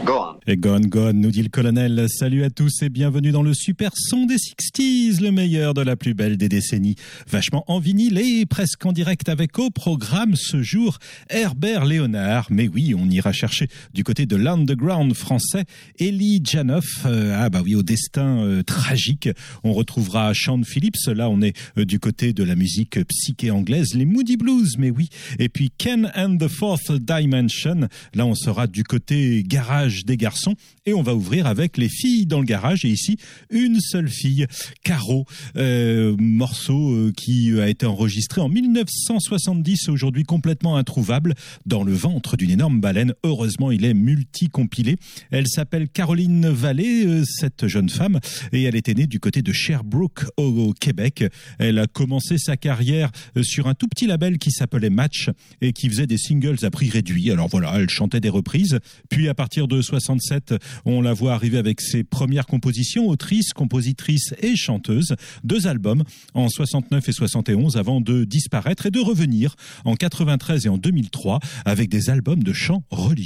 Go on. Et gone, nous dit le colonel. Salut à tous et bienvenue dans le super son des 60s, le meilleur de la plus belle des décennies. Vachement en vinyle et presque en direct avec au programme ce jour Herbert Léonard. Mais oui, on ira chercher du côté de l'underground français Elie Janoff. Au destin tragique. On retrouvera Sean Phillips. Là, on est du côté de la musique psyché anglaise, les Moody Blues, mais oui. Et puis Ken and the Fourth Dimension. Là, on sera du côté garage des garçons et on va ouvrir avec les filles dans le garage et ici une seule fille, Caro, morceau qui a été enregistré en 1970, aujourd'hui complètement introuvable dans le ventre d'une énorme baleine. Heureusement, il est multi-compilé. Elle s'appelle Caroline Vallée, cette jeune femme, et elle était née du côté de Sherbrooke au Québec. Elle a commencé sa carrière sur un tout petit label qui s'appelait Match et qui faisait des singles à prix réduit. Alors voilà, elle chantait des reprises. Puis à partir de 67, on la voit arriver avec ses premières compositions, autrice, compositrice et chanteuse. 2 albums en 69 et 71 avant de disparaître et de revenir en 93 et en 2003 avec des albums de chants religieux.